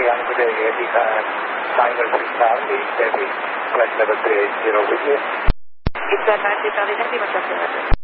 young today, Andy Tiger 6000, Heavy, flight level 380 with you. It's that 90,000 Heavy, what's up there?